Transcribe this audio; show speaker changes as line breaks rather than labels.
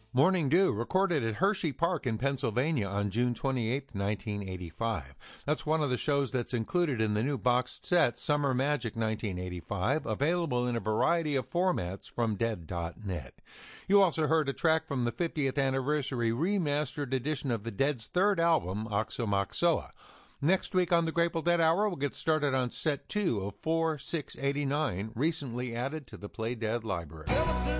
Morning Dew, recorded at Hershey Park in Pennsylvania on June 28, 1985. That's one of the shows that's included in the new boxed set Summer Magic 1985, available in a variety of formats from Dead.net. You also heard a track from the 50th anniversary remastered edition of the Dead's third album, Oxomoxoa. Next week on the Grateful Dead Hour, we'll get started on set 2 of 4-6-89, recently added to the Play Dead library.